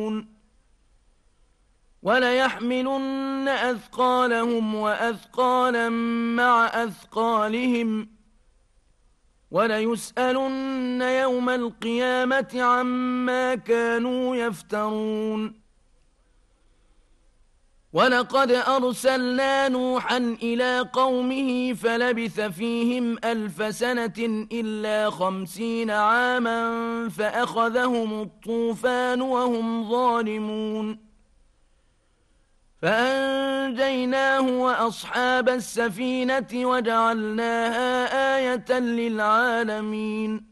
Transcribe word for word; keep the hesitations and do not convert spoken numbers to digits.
وليحملن أثقالهم وأثقالا مع أثقالهم وليسألن يوم القيامة عما كانوا يفترون ولقد أرسلنا نوحا إلى قومه فلبث فيهم ألف سنة إلا خمسين عاما فأخذهم الطوفان وهم ظالمون فأنجيناه وأصحاب السفينة وجعلناها آية للعالمين